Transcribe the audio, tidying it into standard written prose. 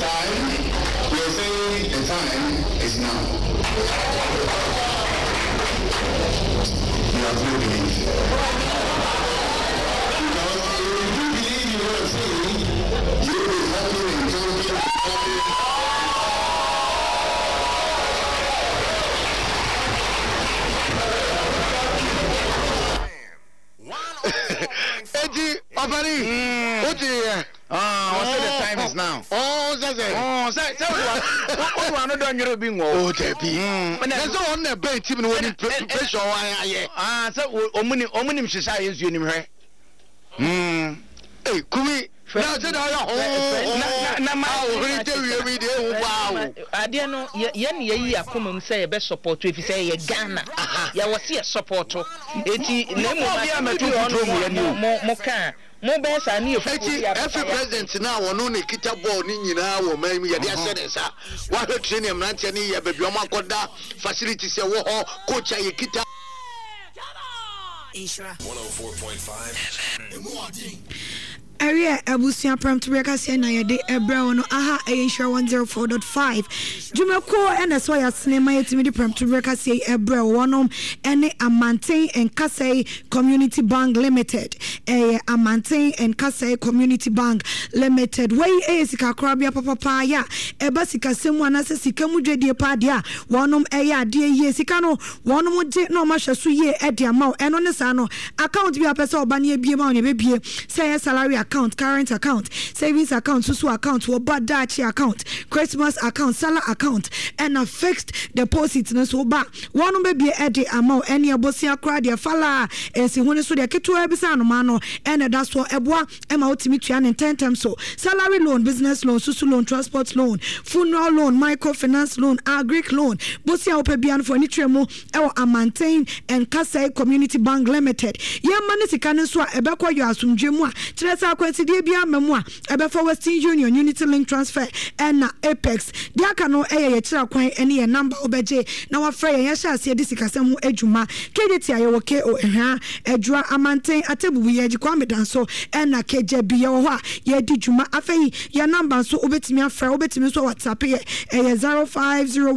You're saying the time is now. You have no belief. Because if you believe you are saying, you will be happy and jumping. Eddie, Obari, what do you? The time is now. What one of them you're being oh, JP. But there's on the bench, even when pressure. So, Omunim Shisa is union. Hey, Kumi. I didn't know Yen come say a best support if you say a Ghana. Ya was here support. Mo best I knew every president now on only kita ball ni na wo man me dey say sa wa hwe training mrantia ni ya baby o makoda facilities e wo ho coach ya kita Ishra 104.5 Area Abusia Pram to Rekasi na yede ebra no aha Ishra 104.5 Jumako and as why cinema yetimi Pram to Rekasi ebra wonom ene Amante and Kasai Community Bank Limited Amante and Kasai Community Bank Limited way sika krabia papa ya ebasika semu anase sika mudwedie pa dia wonom eya de ye sika no wonom je no ma hweso ye ede ama eno ne sa no account bi apesa obane ebie ma one bebie say salary account, current account, savings account, susu account, wobadachi account, Christmas account, Salah account, and a fixed deposit. No so ba. One baby edi amount any abosia crowd ya fala. And si one so de kitu ebisa no mano. And that's what ebwa ema ultimate and 10 times so. Salary loan, business loan, susu loan, transport loan, funeral loan, microfinance loan, agric loan. Bosia opebian for ni tremo ewa Amante and Kasai Community Bank Limited. Ye mani sikane so ebekwa yo asumdwemu a. Chiresa Consider be a memoir about Western Union Unity Link Transfer and Apex. There can no a chakwan any number obeje. Now a fray and yasha see this casemu ejuma. Kediti ayoke o edra Amante atebu yeji kwame danso and a keje biyawa ye di juma afei ya number so obetimi afra obetimi so WhatsApp ye 050